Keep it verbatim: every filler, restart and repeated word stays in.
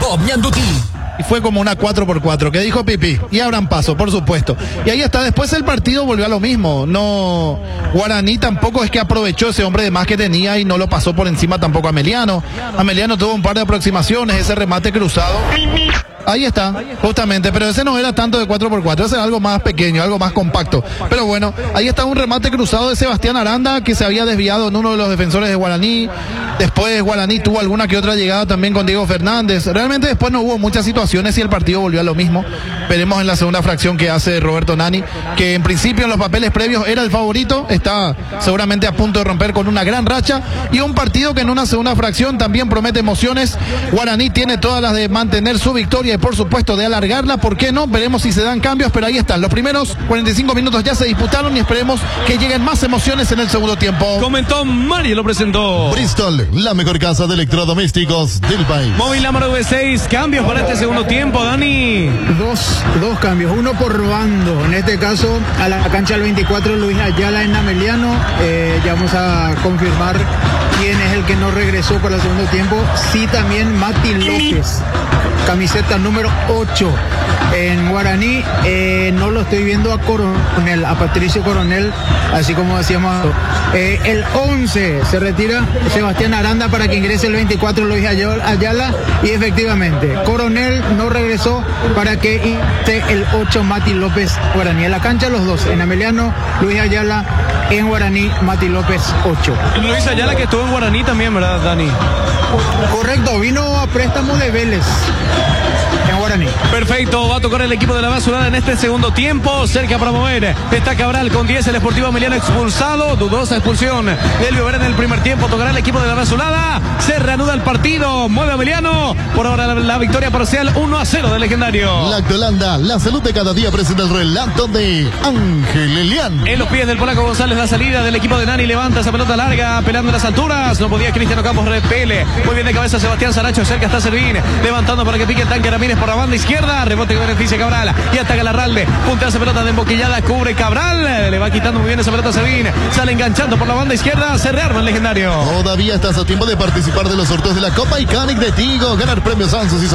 Y fue como una cuatro por cuatro, que dijo Pipi, y abran paso, por supuesto. Y ahí está, después el partido volvió a lo mismo. No, Guaraní tampoco es que aprovechó ese hombre de más que tenía y no lo pasó por encima tampoco a Ameliano. Ameliano tuvo un par de aproximaciones, ese remate cruzado. Ahí está, justamente, pero ese no era tanto de cuatro por cuatro, ese era algo más pequeño, algo más compacto. Pero bueno, ahí está un remate cruzado de Sebastián Aranda, que se había desviado en uno de los defensores de Guaraní. Después Guaraní tuvo alguna que otra llegada también con Diego Fernández. Realmente después no hubo muchas situaciones y el partido volvió a lo mismo. Veremos en la segunda fracción que hace Roberto Nani, que en principio en los papeles previos era el favorito, está seguramente a punto de romper con una gran racha, y un partido que en una segunda fracción también promete emociones. Guaraní tiene todas las de mantener su victoria y por supuesto de alargarla, ¿por qué no? Veremos si se dan cambios, pero ahí están, los primeros cuarenta y cinco minutos ya se disputaron y esperemos que lleguen más emociones en el segundo tiempo. Comentó Mario, lo presentó Bristol, la mejor casa de electrodomésticos del país. Móvil número V seis, cambios para este segundo tiempo, Dani. Dos, dos cambios, uno por bando, en este caso a la cancha del veinticuatro Luis Ayala en Ameliano. Eh, ya vamos a confirmar quién es el que no regresó para el segundo tiempo. Sí, también Mati López, camiseta número ocho en Guaraní. Eh, no lo estoy viendo a Coronel, a Patricio Coronel, así como decíamos. Eh, el once se retira Sebastián Aranda para que ingrese el veinticuatro Luis Ayala, y efectivamente Coronel no regresó para que ingrese el ocho Mati López Guaraní. En la cancha los dos, en Ameliano Luis Ayala, en Guaraní Mati López ocho. Luis Ayala que estuvo en Guaraní también, ¿verdad, Dani? Correcto, vino a préstamo de Vélez en Guaraní. Perfecto, va a tocar el equipo de la Basurada en este segundo tiempo. Cerca para mover está Cabral con diez, el Sportivo Ameliano expulsado. Dudosa expulsión del Vera en el primer tiempo. Tocará el equipo de la Basurada. Se reanuda el partido. Mueve Ameliano. Por ahora la, la victoria parcial uno a cero del legendario. La Holanda, la salud de cada día, presenta el relato de Ángel Elian. En los pies del polaco González, la salida del equipo de Nani. Levanta esa pelota larga, pelando en las alturas. No podía Cristiano Campos, repele. Muy bien de cabeza Sebastián Saracho. Cerca está Servín. Levantando para que pique el tanque Ramírez por la banda izquierda. Rebote que beneficia Cabral. Y ataca Larralde. Punta esa pelota de emboquillada. Cubre Cabral. Le va quitando muy bien esa pelota a Servín. Sale enganchando por la banda izquierda. Se rearma el legendario. Todavía estás a tiempo de participar de los sorteos de la Copa Iconic de Tigo. Ganar premios Samsung y